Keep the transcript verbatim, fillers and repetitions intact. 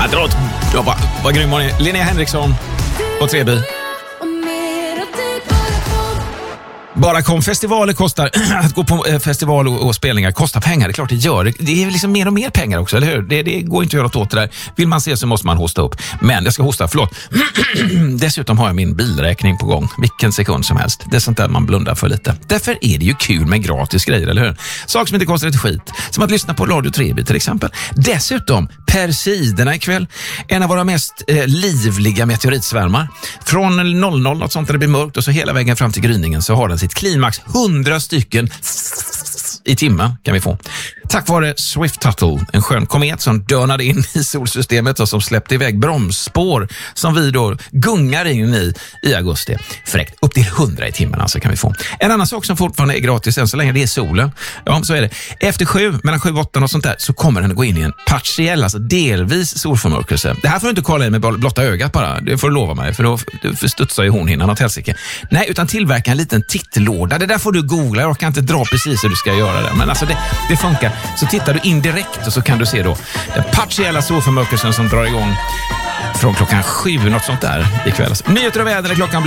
Jag drar åt. Jag bara, vad grym hon är. Linnea Henriksson på Treby. Bara kom. Festivaler kostar, att gå på festival och, och spelningar kostar pengar. Det är klart det gör. Det är liksom mer och mer pengar också, eller hur? Det, det går inte att göra något åt det där. Vill man se så måste man hosta upp. Men jag ska hosta, förlåt. Dessutom har jag min bilräkning på gång. Vilken sekund som helst. Det är sånt där man blundar för lite. Därför är det ju kul med gratis grejer, eller hur? Saker som inte kostar ett skit. Som att lyssna på Radio Treby till exempel. Dessutom, Persiderna ikväll. En av våra mest eh, livliga meteoritsvärmar. Från noll noll, något sånt där det blir mörkt. Och så hela vägen fram till gryningen så har den sitt klimax. Hundra stycken i timmen kan vi få. Tack vare Swift Tuttle, en skön komet som dönade in i solsystemet och som släppte iväg bromsspår som vi då gungar in i i augusti. Fräckt. Upp till hundra i timmen alltså kan vi få. En annan sak som fortfarande är gratis än så länge, det är solen. Ja, så är det. Efter sju, mellan sju och åtta och sånt där, så kommer den att gå in i en partiell, alltså delvis solförmörkelse. Det här får du inte kolla in med blotta ögat bara. Det får du lova mig, för då förstudsar ju hornhinnan åt helsike. Nej, utan tillverka en liten tittlåda. Det där får du googla. Jag kan inte dra precis hur du ska göra det. Men alltså det, det funkar. Så tittar du indirekt och så kan du se då den partiella solförmörkelsen som drar igång från klockan sju, något sånt där ikväll. Nyheter och väder när klockan blir